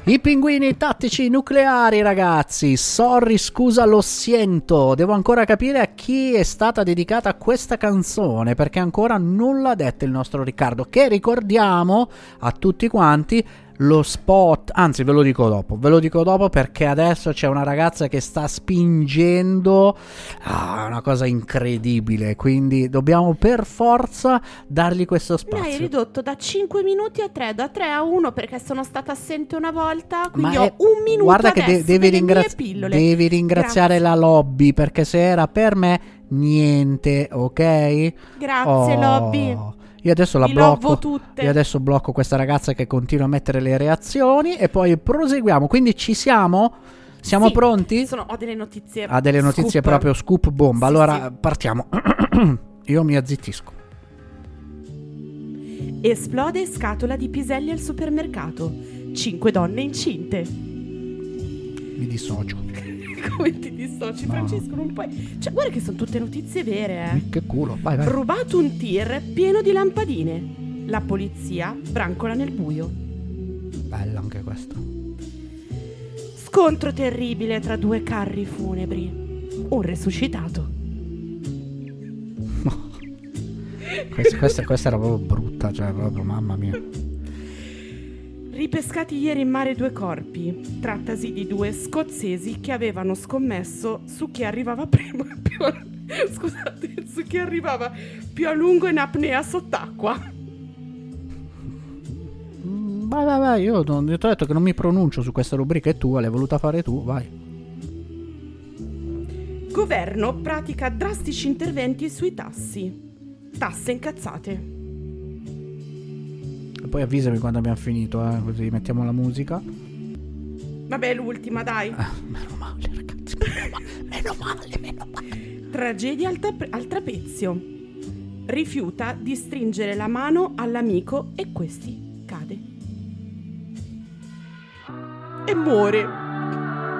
I pinguini tattici nucleari, ragazzi. Sorry, scusa, lo sento. Devo ancora capire a chi è stata dedicata questa canzone, perché ancora non l'ha detto il nostro Riccardo, che ricordiamo a tutti quanti lo spot, anzi ve lo dico dopo perché adesso c'è una ragazza che sta spingendo una cosa incredibile, quindi dobbiamo per forza dargli questo spazio. Mi hai ridotto da 5 minuti a 3, da 3 a 1 perché sono stata assente una volta, quindi Ma ho un minuto. guarda che adesso devi, devi ringraziare la lobby, perché se era per me niente, ok? Grazie lobby. Io adesso la Vi blocco. lovo tutte. Io adesso blocco questa ragazza che continua a mettere le reazioni e poi proseguiamo. Quindi ci siamo? Siamo Sì, pronti? Ho delle notizie. Ha delle notizie scoop. proprio scoop bomba. Sì, allora sì. partiamo. Io mi azzittisco. Esplode scatola di piselli al supermercato. 5 donne incinte. Mi dissocio. Come ti dissoci, No. Francesco? Non puoi. Cioè, guarda che sono tutte notizie vere, Che culo. Vai. Rubato un tir pieno di lampadine. La polizia brancola nel buio. Bella anche questa. Scontro terribile tra due carri funebri. Un resuscitato. Questa era proprio brutta, cioè proprio mamma mia. Ripescati ieri in mare 2 corpi. Trattasi di 2 scozzesi che avevano scommesso su chi arrivava prima su chi arrivava più a lungo in apnea sott'acqua. Vai, io ti ho detto che non mi pronuncio su questa rubrica, è tua, l'hai voluta fare tu, vai. Governo pratica drastici interventi sui tassi. Tasse incazzate. E poi avvisami quando abbiamo finito, così mettiamo la musica. Vabbè, l'ultima, dai. Meno male, ragazzi, meno male. Tragedia al trapezio. Rifiuta di stringere la mano all'amico e questi cade. E muore.